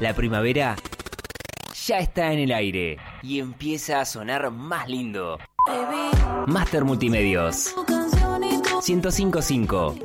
La primavera ya está en el aire y empieza a sonar más lindo. Master Multimedios 105.5